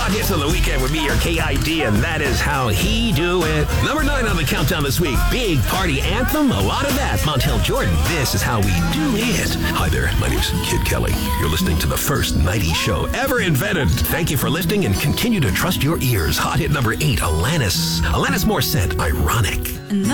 Hot Hits on the Weekend with me, your KID, and that is how he do it. Number 9 on the countdown this week. Big party anthem, a lot of that. Montel Jordan, This Is How We Do It. Hi there, my name's Kid Kelly. You're listening to the first 90s show ever invented. Thank you for listening and continue to trust your ears. Hot hit number 8, Alanis Morissette, Ironic.